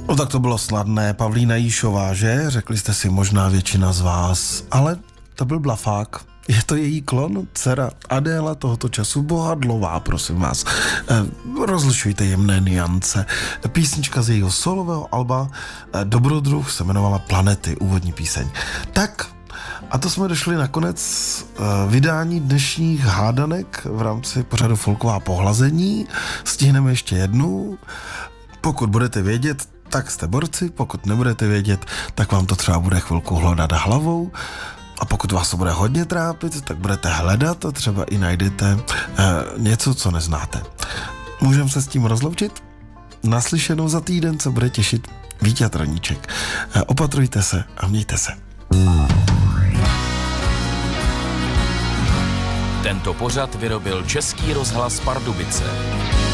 No tak to bylo snadné, Pavlína Jíšová, že? Řekli jste si možná většina z vás, ale to byl blafák. Je to její klon, dcera Adéla tohoto času Bohadlová, prosím vás. Rozlišujte jemné niance. Písnička z jejího solového alba Dobrodruh se jmenovala Planety, úvodní píseň. Tak, a to jsme došli na konec vydání dnešních hádanek v rámci pořadu Folková pohlazení. Stihneme ještě jednu. Pokud budete vědět, tak jste borci, pokud nebudete vědět, tak vám to třeba bude chvilku hlodat hlavou. A pokud vás to bude hodně trápit, tak budete hledat a třeba i najdete něco, co neznáte. Můžeme se s tím rozloučit? Naslyšenou za týden, co bude těšit Vítěz Raníček. Opatrujte se a mějte se. Tento pořad vyrobil Český rozhlas Pardubice.